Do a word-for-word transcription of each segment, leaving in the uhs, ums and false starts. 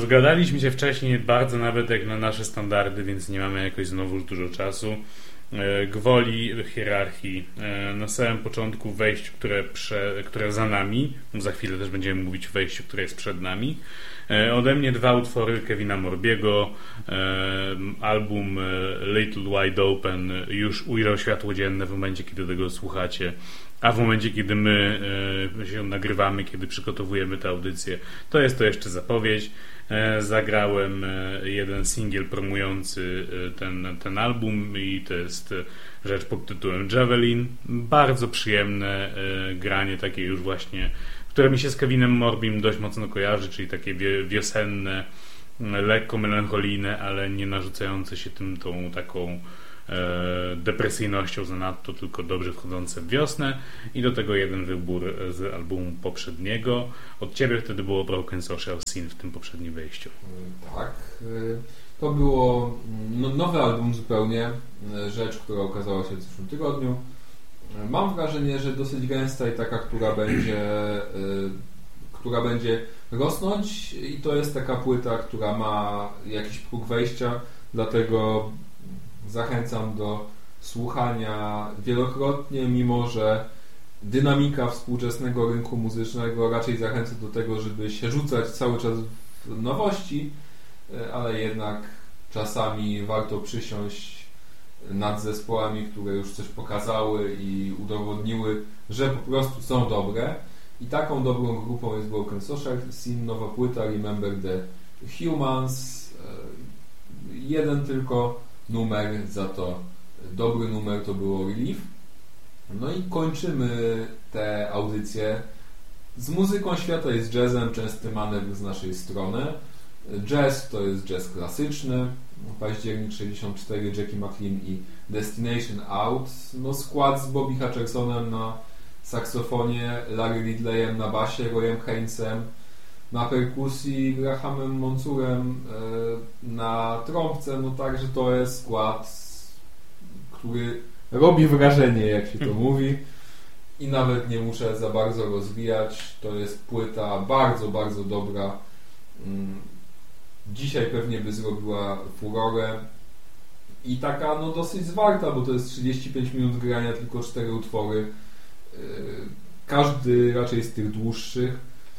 zgadaliśmy się wcześniej bardzo nawet jak na nasze standardy, więc nie mamy jakoś znowu dużo czasu. Gwoli hierarchii na samym początku wejściu, które, prze, które za nami, za chwilę też będziemy mówić o wejściu, które jest przed nami. Ode mnie dwa utwory Kevina Morbiego. Album Little Wide Open już ujrzał światło dzienne w momencie, kiedy tego słuchacie, a w momencie, kiedy my się nagrywamy, kiedy przygotowujemy tę audycję, to jest to jeszcze zapowiedź. Zagrałem jeden singiel promujący ten, ten album i to jest rzecz pod tytułem Javelin. Bardzo przyjemne granie, takie już właśnie, które mi się z Kevinem Morbim dość mocno kojarzy, czyli takie wiosenne, lekko melancholijne, ale nie narzucające się tym tą taką depresyjnością zanadto, tylko dobrze wchodzące w wiosnę. I do tego jeden wybór z albumu poprzedniego. Od Ciebie wtedy było Broken Social Scene w tym poprzednim wejściu. Tak. To było no, nowy album zupełnie. Rzecz, która ukazała się w zeszłym tygodniu. Mam wrażenie, że dosyć gęsta i taka, która będzie która będzie rosnąć i to jest taka płyta, która ma jakiś próg wejścia, dlatego zachęcam do słuchania wielokrotnie, mimo że dynamika współczesnego rynku muzycznego raczej zachęca do tego, żeby się rzucać cały czas w nowości, ale jednak czasami warto przysiąść nad zespołami, które już coś pokazały i udowodniły, że po prostu są dobre. I taką dobrą grupą jest Broken Social Scene, nowa płyta Remember the Humans. Jeden tylko numer, za to dobry numer to było Relief. No i kończymy tę audycję z muzyką świata i z jazzem, częsty manewr z naszej strony. Jazz to jest jazz klasyczny, październik sześćdziesiąt cztery, Jackie McLean i Destination Out. No skład z Bobby Hutchersonem na saksofonie, Larry Ridleyem na basie, Royem Haynesem na perkusji, Grahamem Monsurem na trąbce, no także to jest skład, który robi wrażenie, jak się to mówi, i nawet nie muszę za bardzo rozwijać. To jest płyta bardzo, bardzo dobra. Dzisiaj pewnie by zrobiła furorę i taka no dosyć zwarta, bo to jest trzydzieści pięć minut grania, tylko cztery utwory. Każdy raczej z tych dłuższych,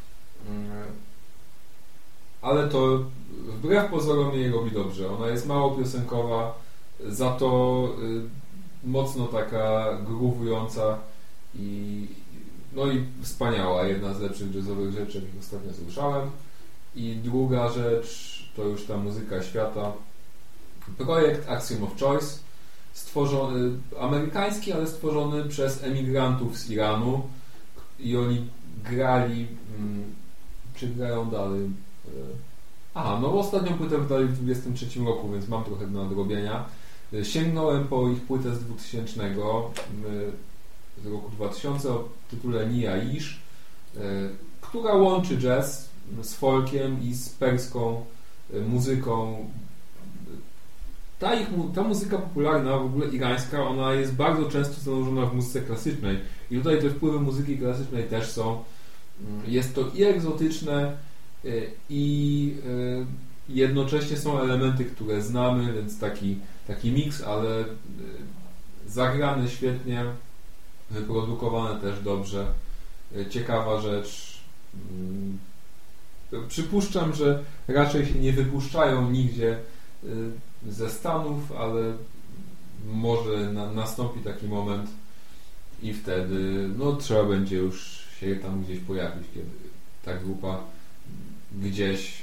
ale to wbrew pozorom jej robi dobrze. Ona jest mało piosenkowa, za to mocno taka groovująca i no i wspaniała, jedna z lepszych jazzowych rzeczy, jakich ostatnio słyszałem. I druga rzecz to już ta muzyka świata. Projekt Axiom of Choice, stworzony, amerykański, ale stworzony przez emigrantów z Iranu, i oni grali, hmm, czy grają dalej? Aha, no ostatnią płytę wydali w dwudziestym trzecim roku, więc mam trochę do nadrobienia. Sięgnąłem po ich płytę z dwutysięcznego, z roku dwa tysiące, o tytule Nia Ish, która łączy jazz z folkiem i z perską muzyką. Ta, ich, ta muzyka popularna, w ogóle irańska, ona jest bardzo często zanurzona w muzyce klasycznej i tutaj te wpływy muzyki klasycznej też są. Jest to i egzotyczne, i jednocześnie są elementy, które znamy, więc taki, taki miks, ale zagrany świetnie, wyprodukowane też dobrze. Ciekawa rzecz. Przypuszczam, że raczej się nie wypuszczają nigdzie ze Stanów, ale może na, nastąpi taki moment i wtedy no, trzeba będzie już się tam gdzieś pojawić, kiedy ta grupa gdzieś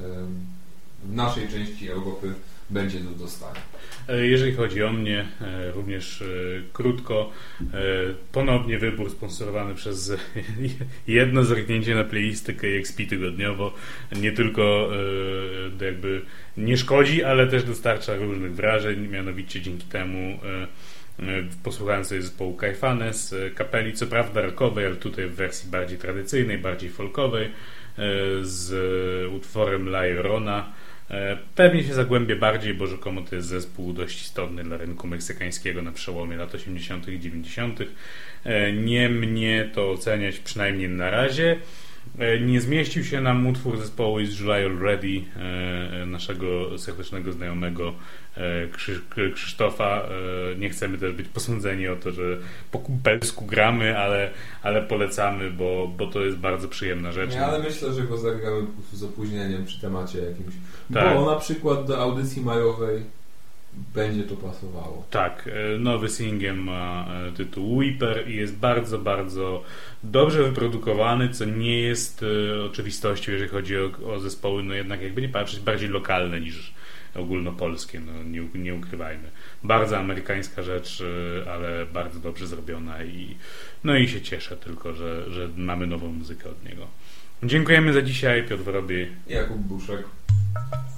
w naszej części Europy będzie do dostania. Jeżeli chodzi o mnie, również krótko, ponownie wybór sponsorowany przez jedno zerknięcie na playlisty K X P tygodniowo. Nie tylko jakby nie szkodzi, ale też dostarcza różnych wrażeń, mianowicie dzięki temu posłuchałem sobie zespołu Caifanes, kapeli, co prawda rockowej, ale tutaj w wersji bardziej tradycyjnej, bardziej folkowej, z utworem La Llorona. Pewnie się zagłębię bardziej, bo rzekomo to jest zespół dość istotny dla rynku meksykańskiego na przełomie lat osiemdziesiątych i dziewięćdziesiątych. Nie mnie to oceniać, przynajmniej na razie. Nie zmieścił się nam utwór zespołu Is July Already, naszego serdecznego znajomego Krzysztofa. Nie chcemy też być posądzeni o to, że po kumpelsku gramy, ale, ale polecamy, bo, bo to jest bardzo przyjemna rzecz. Nie, ale myślę, że go zagramy po prostu z opóźnieniem przy temacie jakimś. Tak. Bo na przykład do audycji majowej będzie to pasowało. Tak, nowy singiel ma tytuł Weeper i jest bardzo, bardzo dobrze wyprodukowany, co nie jest e, oczywistością, jeżeli chodzi o, o zespoły, no jednak jakby nie patrzeć, bardziej lokalne niż ogólnopolskie, no nie, nie ukrywajmy. Bardzo amerykańska rzecz, e, ale bardzo dobrze zrobiona i no i się cieszę tylko, że, że mamy nową muzykę od niego. Dziękujemy za dzisiaj, Piotr Wroby i Jakub Buszek.